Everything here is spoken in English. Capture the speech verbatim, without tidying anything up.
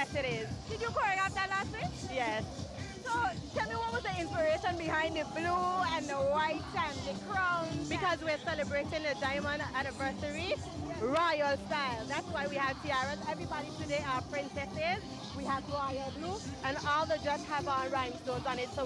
Yes, it is. Did you choreograph that last week? Yes. So tell me, what was the inspiration behind the blue and the white and the crown? Because we're celebrating the diamond anniversary, royal style. That's why we have tiaras. Everybody today are princesses. We have royal blue, and all the judges have on rhinestones on it. So